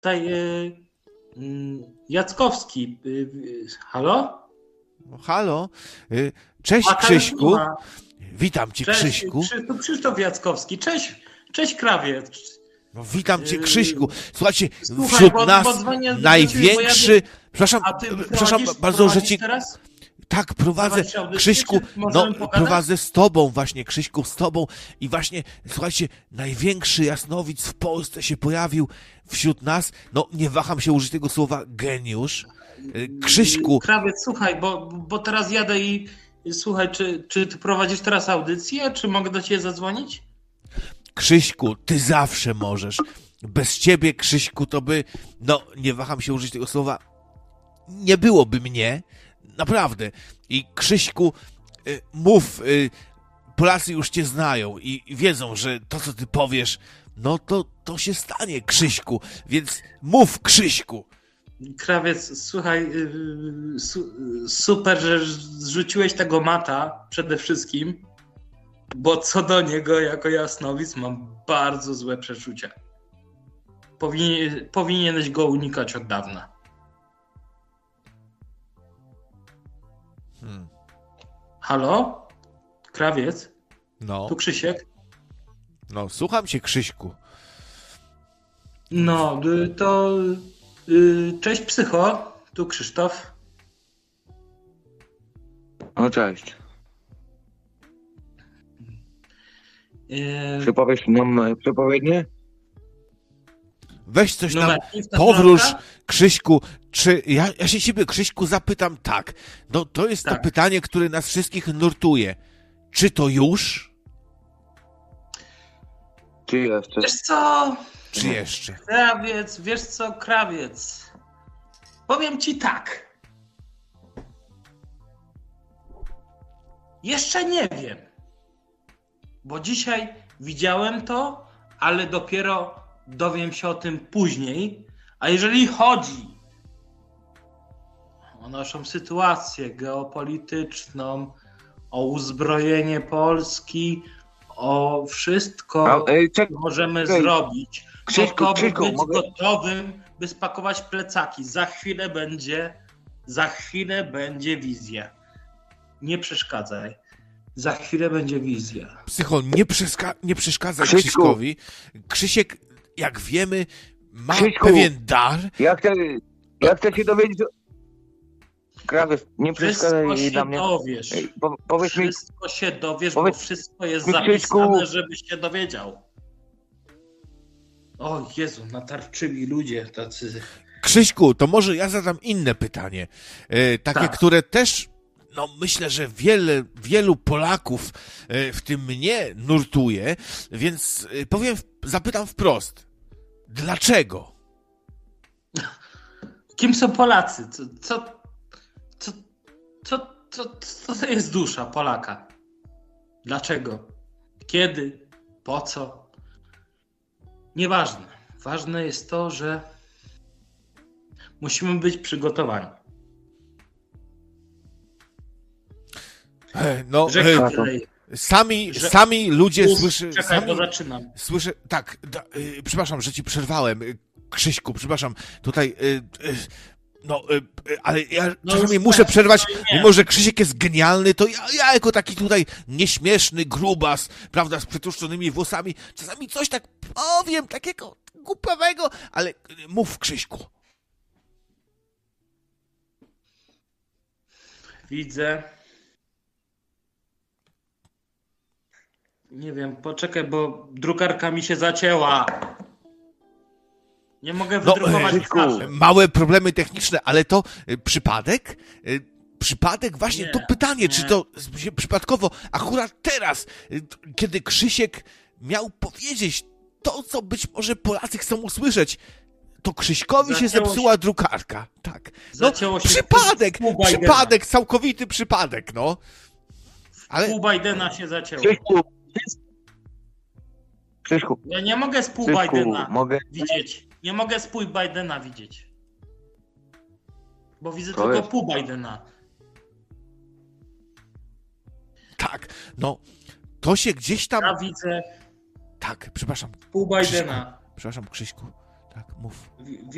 Tutaj Jackowski. Halo? No, halo? Cześć, A, Krzyśku. Katarzyna. Witam cię, Cześć, Krzyśku. To Krzysztof Jackowski. Cześć Krawiec. No, witam cię, Krzyśku. Słuchajcie, Słuchaj, wśród bo nas dzwonię do największy... ciebie, Przepraszam, A ty przepraszam bardzo, że ci... teraz? Tak, prowadzę, Prowadzisz audycję, Krzyśku, czy możemy pogadać? prowadzę z tobą właśnie, Krzyśku, z tobą i właśnie, słuchajcie, największy jasnowic w Polsce się pojawił wśród nas, no nie waham się użyć tego słowa geniusz. Krzyśku, Krawiec, słuchaj, bo teraz jadę i słuchaj, czy ty prowadzisz teraz audycję, czy mogę do ciebie zadzwonić? Krzyśku, ty zawsze możesz. Bez ciebie, Krzyśku, to by, no nie waham się użyć tego słowa, nie byłoby mnie, naprawdę. I Krzyśku, mów, Polacy już cię znają i wiedzą, że to, co ty powiesz, no to się stanie, Krzyśku, więc mów, Krzyśku. Krawiec, słuchaj, super, że zrzuciłeś tego mata przede wszystkim, bo co do niego jako jasnowic mam bardzo złe przeczucia. Powinieneś go unikać od dawna. Halo? Krawiec? No, Tu Krzysiek? no, słucham cię, Krzyśku. No, to cześć psycho, tu Krzysztof. No cześć. Yy, Przypowiesz nam przepowiednie? Weź coś tam, numerki w ta powróż, szafka? Krzyśku, czy ja się ciebie, Krzyśku, zapytam tak. No to jest to Tak. pytanie, które nas wszystkich nurtuje. Czy to już, Czy jeszcze? Wiesz co, czy jeszcze? Krawiec? Powiem ci tak. Jeszcze nie wiem. Bo dzisiaj widziałem to, ale dopiero dowiem się o tym później. A jeżeli chodzi o naszą sytuację geopolityczną, o uzbrojenie Polski, o wszystko, co możemy zrobić, Krzyśku, być mogę? gotowym, by spakować plecaki. Za chwilę będzie wizja. Nie przeszkadzaj. Za chwilę będzie wizja. Psycho, nie przeszkadzaj Krzyśku. Krzyśkowi. Krzysiek, jak wiemy, ma Krzyśku. pewien dar. Ja chcę się dowiedzieć... Krawiec, nie Wszystko przeszkadzaj się dla mnie. dowiesz. Ej, powiedz mi, Wszystko się dowiesz, bo powiedz wszystko jest mi, Krzyśku. zapisane, żebyś się dowiedział. O Jezu, natarczywi ludzie tacy. Krzyśku, to może ja zadam inne pytanie. Takie, Tak. które też, no myślę, że wielu Polaków, w tym mnie, nurtuje, więc zapytam wprost. Dlaczego? Kim są Polacy? Co to jest dusza Polaka? Dlaczego? Kiedy? Po co? Nieważne. Ważne jest to, że musimy być przygotowani. No, Że sami ludzie Czekaj, bo zaczynam. Słyszę, tak, przepraszam, że ci przerwałem, Krzyśku, przepraszam, tutaj, ale ja czasami muszę przerwać, mimo że Krzysiek jest genialny, to ja jako taki tutaj nieśmieszny grubas, prawda, z przytłuszczonymi włosami, czasami coś tak powiem, takiego głupawego, ale mów, Krzyśku. Widzę. Nie wiem, poczekaj, bo drukarka mi się zacięła. Nie mogę wydrukować twarzy. Małe problemy techniczne, ale to przypadek? Przypadek? Właśnie Nie, to pytanie, nie. czy to się przypadkowo, akurat teraz, kiedy Krzysiek miał powiedzieć to, co być może Polacy chcą usłyszeć, to Krzyśkowi się Zacięło zepsuła drukarka. Tak. No, Zacięło się przypadek, całkowity przypadek, no. Ale Pół Bidena się zacięło. Krzyśku, Ja nie mogę z pół Krzyśku, Bidena mogę? widzieć. Nie mogę z pół Bidena widzieć. Bo widzę To tylko jest- pół Bidena. tak, no, to się gdzieś tam... Ja widzę Tak, przepraszam, pół Bidena. Krzyśku, tak, mów.